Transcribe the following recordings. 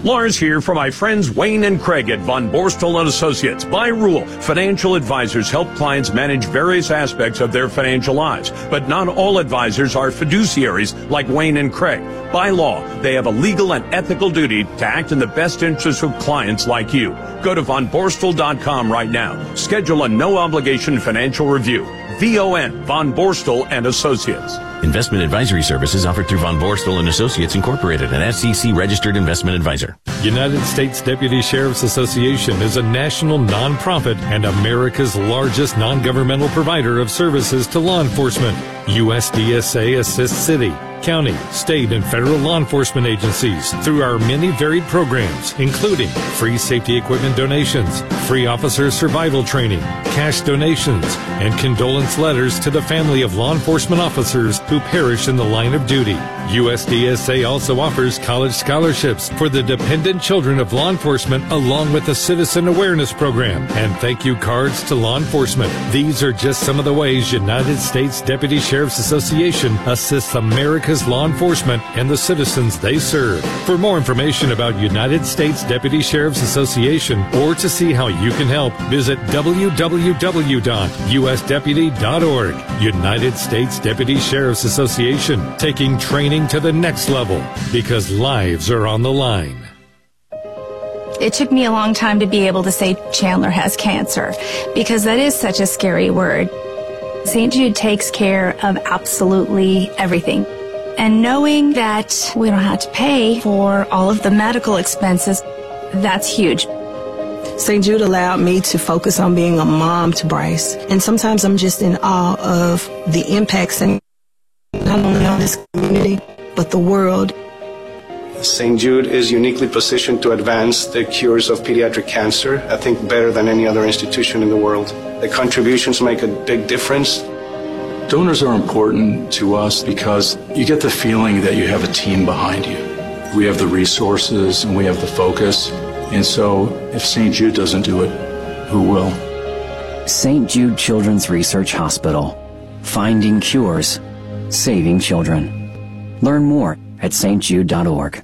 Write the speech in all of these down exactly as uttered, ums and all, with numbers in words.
Lars here for my friends Wayne and Craig at Von Borstel and Associates. By rule, financial advisors help clients manage various aspects of their financial lives, but not all advisors are fiduciaries like Wayne and Craig. By law, they have a legal and ethical duty to act in the best interest of clients like you. Go to von borstel dot com right now. Schedule a no-obligation financial review. V O N, Von Borstel and Associates. Investment advisory services offered through Von Borstel and Associates Incorporated, an S E C-registered investment advisor. United States Deputy Sheriff's Association is a national nonprofit and America's largest non-governmental provider of services to law enforcement. U S D S A assists city, county, state, and federal law enforcement agencies through our many varied programs, including free safety equipment donations, free officer survival training, cash donations, and condolence letters to the family of law enforcement officers who perish in the line of duty. U S D S A also offers college scholarships for the dependent children of law enforcement, along with a citizen awareness program and thank you cards to law enforcement. These are just some of the ways United States Deputy Sheriff's Association assists America's law enforcement and the citizens they serve. For more information about United States Deputy Sheriff's Association or to see how you can help, visit w w w dot u s deputy dot org. United States Deputy Sheriff's Association, taking training to the next level because lives are on the line. It took me a long time to be able to say Chandler has cancer because that is such a scary word. Saint Jude takes care of absolutely everything. And knowing that we don't have to pay for all of the medical expenses, that's huge. Saint Jude allowed me to focus on being a mom to Bryce. And sometimes I'm just in awe of the impact Saint not only on this community, but the world. Saint Jude is uniquely positioned to advance the cures of pediatric cancer, I think better than any other institution in the world. The contributions make a big difference. Donors are important to us because you get the feeling that you have a team behind you. We have the resources and we have the focus. And so if Saint Jude doesn't do it, who will? Saint Jude Children's Research Hospital. Finding cures. Saving children. Learn more at s t jude dot org.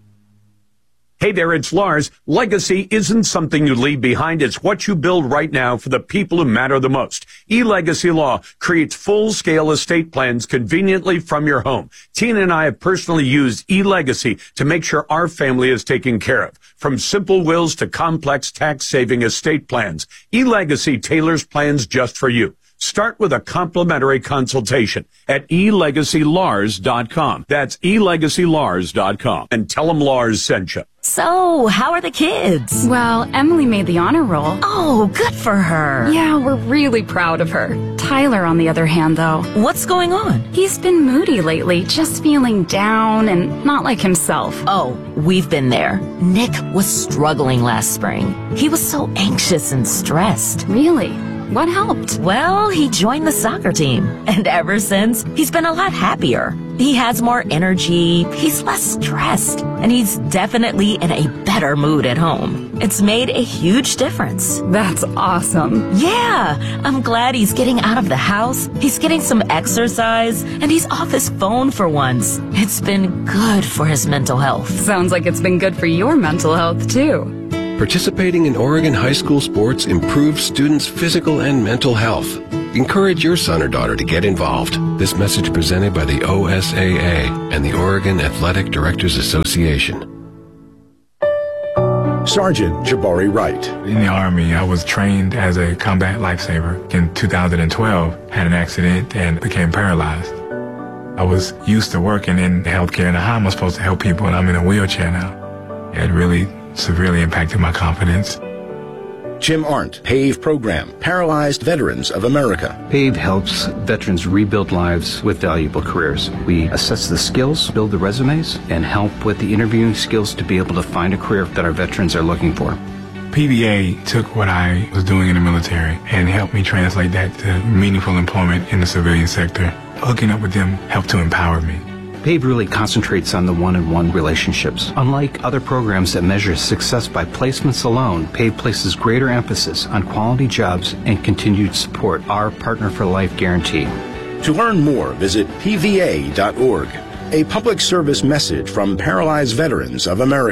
Hey there, it's Lars. Legacy isn't something you leave behind. It's what you build right now for the people who matter the most. eLegacy Law creates full-scale estate plans conveniently from your home. Tina and I have personally used eLegacy to make sure our family is taken care of. From simple wills to complex tax-saving estate plans, eLegacy tailors plans just for you. Start with a complimentary consultation at e legacy lars dot com. That's e legacy lars dot com. And tell them Lars sent you. So, how are the kids? Well, Emily made the honor roll. Oh, good for her. Yeah, we're really proud of her. Tyler, on the other hand, though. What's going on? He's been moody lately, just feeling down and not like himself. Oh, we've been there. Nick was struggling last spring. He was so anxious and stressed. Really? What helped? Well, he joined the soccer team, and ever since, he's been a lot happier. He has more energy, he's less stressed, and he's definitely in a better mood at home. It's made a huge difference. That's awesome. Yeah, I'm glad he's getting out of the house, he's getting some exercise, and he's off his phone for once. It's been good for his mental health. Sounds like it's been good for your mental health, too. Participating in Oregon high school sports improves students' physical and mental health. Encourage your son or daughter to get involved. This message presented by the O S A A and the Oregon Athletic Directors Association. Sergeant Jabari Wright. In the Army, I was trained as a combat lifesaver. In two thousand twelve, had an accident and became paralyzed. I was used to working in healthcare and how am I supposed to help people, and I'm in a wheelchair now. It really severely impacted my confidence. Jim Arndt, PAVE Program, Paralyzed Veterans of America. PAVE helps veterans rebuild lives with valuable careers. We assess the skills, build the resumes, and help with the interviewing skills to be able to find a career that our veterans are looking for. P V A took what I was doing in the military and helped me translate that to meaningful employment in the civilian sector. Hooking up with them helped to empower me. PAVE really concentrates on the one-on-one relationships. Unlike other programs that measure success by placements alone, PAVE places greater emphasis on quality jobs and continued support, our Partner for Life guarantee. To learn more, visit p v a dot org. A public service message from Paralyzed Veterans of America.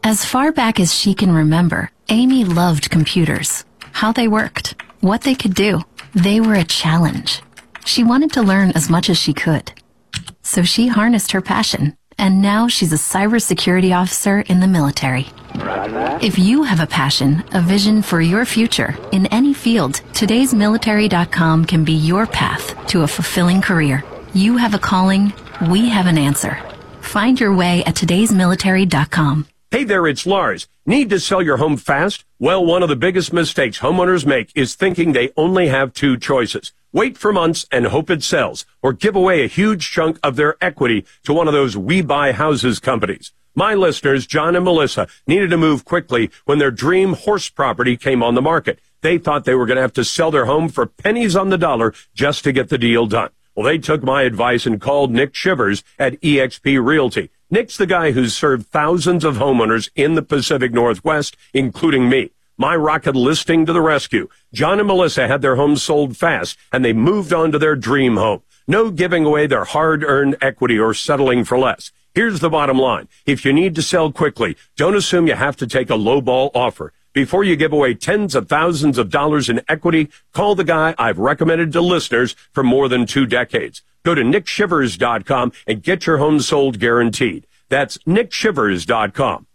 As far back as she can remember, Amy loved computers, how they worked, what they could do. They were a challenge. She wanted to learn as much as she could. So she harnessed her passion, and now she's a cybersecurity officer in the military. If you have a passion, a vision for your future in any field, todays military dot com can be your path to a fulfilling career. You have a calling, we have an answer. Find your way at todays military dot com. Hey there, it's Lars. Need to sell your home fast? Well, one of the biggest mistakes homeowners make is thinking they only have two choices. Wait for months and hope it sells, or give away a huge chunk of their equity to one of those We Buy Houses companies. My listeners, John and Melissa, needed to move quickly when their dream horse property came on the market. They thought they were going to have to sell their home for pennies on the dollar just to get the deal done. Well, they took my advice and called Nick Shivers at E X P Realty. Nick's the guy who's served thousands of homeowners in the Pacific Northwest, including me. My rocket listing to the rescue. John and Melissa had their homes sold fast, and they moved on to their dream home. No giving away their hard-earned equity or settling for less. Here's the bottom line. If you need to sell quickly, don't assume you have to take a lowball offer. Before you give away tens of thousands of dollars in equity, call the guy I've recommended to listeners for more than two decades. Go to nick shivers dot com and get your home sold guaranteed. That's nick shivers dot com.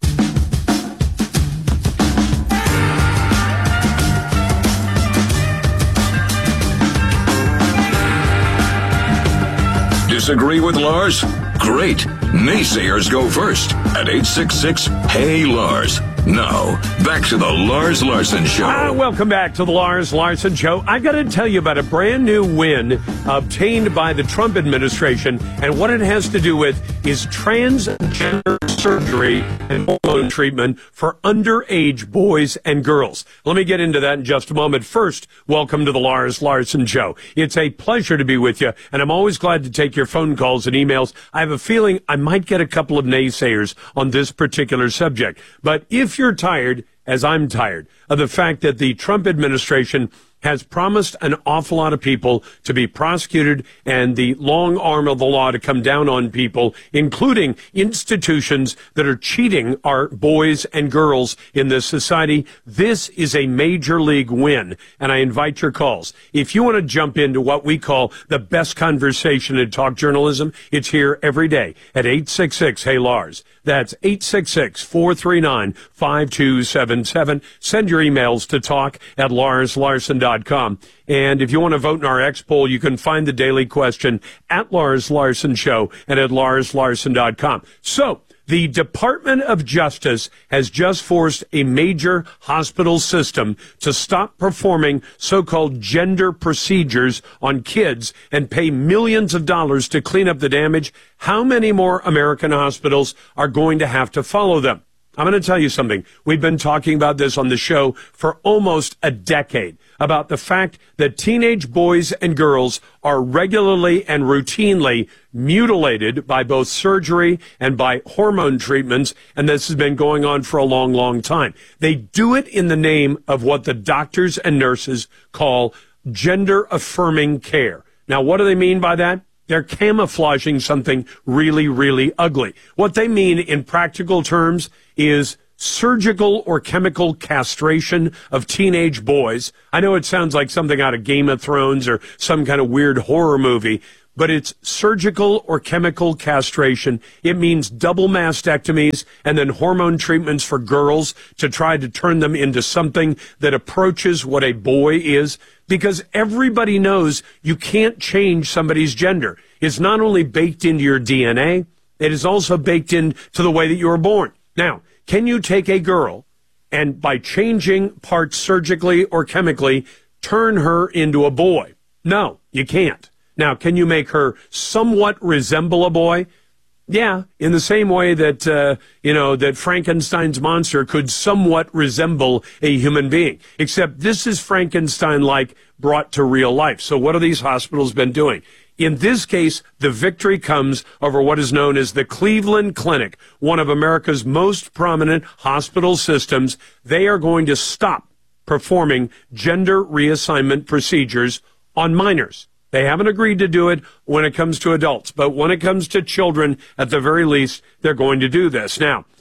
Disagree with Lars? Great. Naysayers go first at eight six six, Hey Lars. Now, back to the Lars Larson Show. Ah, welcome back to the Lars Larson Show. I've got to tell you about a brand new win obtained by the Trump administration, and what it has to do with is transgender surgery and hormone treatment for underage boys and girls. Let me get into that in just a moment. First, welcome to the Lars Larson Show. It's a pleasure to be with you, and I'm always glad to take your phone calls and emails. I have a feeling I might get a couple of naysayers on this particular subject, but if If you're tired, as I'm tired, of the fact that the Trump administration has promised an awful lot of people to be prosecuted and the long arm of the law to come down on people, including institutions that are cheating our boys and girls in this society, this is a major league win, and I invite your calls. If you want to jump into what we call the best conversation in talk journalism, it's here every day at eight six six, Hey Lars. That's eight six six, four three nine, five two seven seven. Send your emails to talk at lars larson dot com. And if you want to vote in our X poll, you can find the daily question at Lars Larson Show and at lars larson dot com. So, the Department of Justice has just forced a major hospital system to stop performing so-called gender procedures on kids and pay millions of dollars to clean up the damage. How many more American hospitals are going to have to follow them? I'm going to tell you something. We've been talking about this on the show for almost a decade, about the fact that teenage boys and girls are regularly and routinely mutilated by both surgery and by hormone treatments, and this has been going on for a long, long time. They do it in the name of what the doctors and nurses call gender-affirming care. Now, what do they mean by that? They're camouflaging something really, really ugly. What they mean in practical terms is surgical or chemical castration of teenage boys. I know it sounds like something out of Game of Thrones or some kind of weird horror movie, but it's surgical or chemical castration. It means double mastectomies and then hormone treatments for girls to try to turn them into something that approaches what a boy is, because everybody knows you can't change somebody's gender. It's not only baked into your D N A, it is also baked into the way that you were born. Now, can you take a girl and by changing parts surgically or chemically, turn her into a boy? No, you can't. Now, can you make her somewhat resemble a boy? Yeah, in the same way that, uh, you know, that Frankenstein's monster could somewhat resemble a human being. Except this is Frankenstein-like brought to real life. So what have these hospitals been doing? In this case, the victory comes over what is known as the Cleveland Clinic, one of America's most prominent hospital systems. They are going to stop performing gender reassignment procedures on minors. They haven't agreed to do it when it comes to adults, but when it comes to children, at the very least, they're going to do this. Now,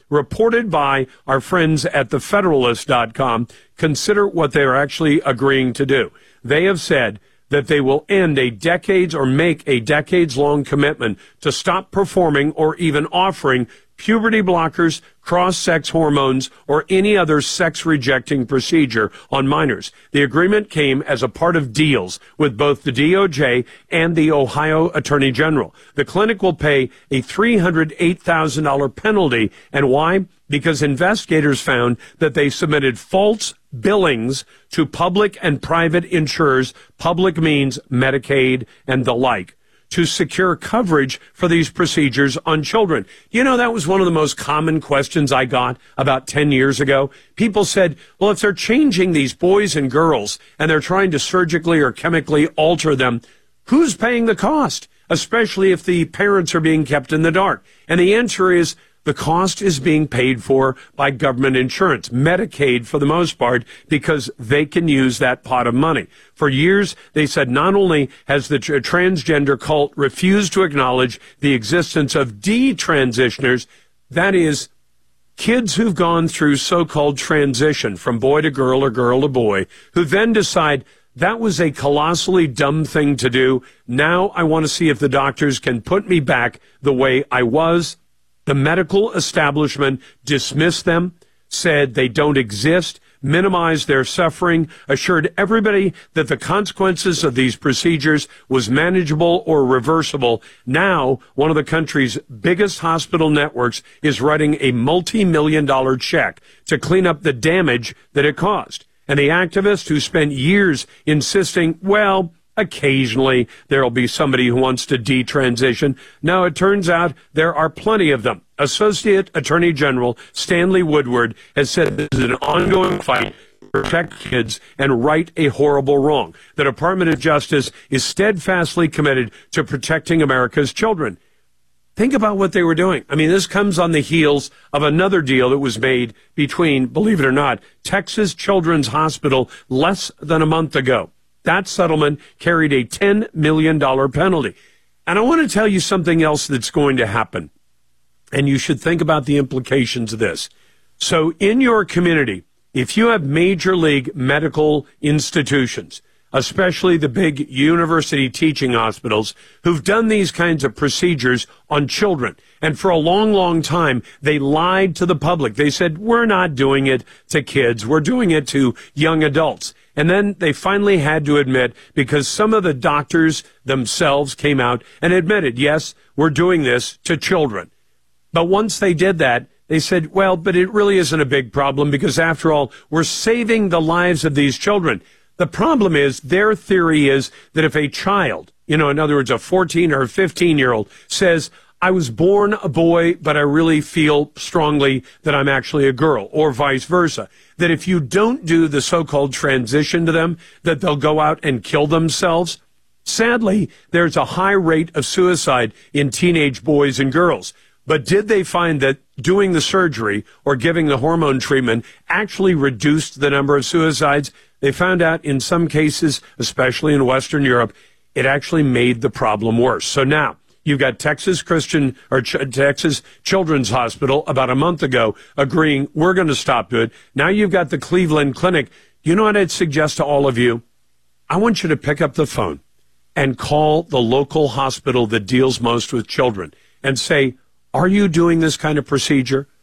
reported by our friends at the federalist dot com. Consider what they are actually agreeing to do. They have said that they will end a decades or make a decades-long commitment to stop performing or even offering puberty blockers, cross-sex hormones, or any other sex-rejecting procedure on minors. The agreement came as a part of deals with both the D O J and the Ohio Attorney General. The clinic will pay a three hundred eight thousand dollars penalty. And why? Because investigators found that they submitted false billings to public and private insurers. Public means Medicaid and the like, to secure coverage for these procedures on children. You know, that was one of the most common questions I got about ten years ago. People said, well, if they're changing these boys and girls and they're trying to surgically or chemically alter them, who's paying the cost, especially if the parents are being kept in the dark? And the answer is, the cost is being paid for by government insurance, Medicaid for the most part, because they can use that pot of money. For years, they said not only has the tr- transgender cult refused to acknowledge the existence of detransitioners, that is, kids who've gone through so-called transition from boy to girl or girl to boy, who then decide that was a colossally dumb thing to do. Now I want to see if the doctors can put me back the way I was. The medical establishment dismissed them, said they don't exist, minimized their suffering, assured everybody that the consequences of these procedures was manageable or reversible. Now, one of the country's biggest hospital networks is writing a multi-million dollar check to clean up the damage that it caused. And the activist who spent years insisting, well, occasionally there'll be somebody who wants to detransition. Now, it turns out there are plenty of them. Associate Attorney General Stanley Woodward has said this is an ongoing fight to protect kids and right a horrible wrong. The Department of Justice is steadfastly committed to protecting America's children. Think about what they were doing. I mean, this comes on the heels of another deal that was made between, believe it or not, Texas Children's Hospital less than a month ago. That settlement carried a ten million dollars penalty. And I want to tell you something else that's going to happen. And you should think about the implications of this. So in your community, if you have major league medical institutions, especially the big university teaching hospitals, who've done these kinds of procedures on children, and for a long, long time, they lied to the public. They said, we're not doing it to kids. We're doing it to young adults. And then they finally had to admit, because some of the doctors themselves came out and admitted, yes, we're doing this to children. But once they did that, they said, well, but it really isn't a big problem because, after all, we're saving the lives of these children. The problem is, their theory is that if a child, you know, in other words, a fourteen or a fifteen-year-old says, I was born a boy, but I really feel strongly that I'm actually a girl, or vice versa, that if you don't do the so-called transition to them, that they'll go out and kill themselves. Sadly, there's a high rate of suicide in teenage boys and girls. But did they find that doing the surgery or giving the hormone treatment actually reduced the number of suicides? They found out in some cases, especially in Western Europe, it actually made the problem worse. So now, you've got Texas Christian or Ch- Texas Children's Hospital about a month ago agreeing we're going to stop it. Now you've got the Cleveland Clinic. You know what I'd suggest to all of you? I want you to pick up the phone and call the local hospital that deals most with children and say, are you doing this kind of procedure?